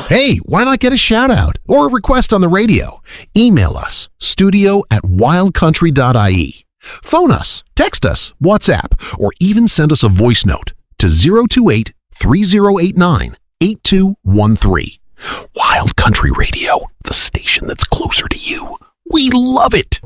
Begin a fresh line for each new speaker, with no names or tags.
Hey, why not get a shout out or a request on the radio? Email us, studio@wildcountry.ie. Phone us, text us, WhatsApp, or even send us a voice note to 028-3089-8213. Wild Country Radio, the station that's closer to you. We love it.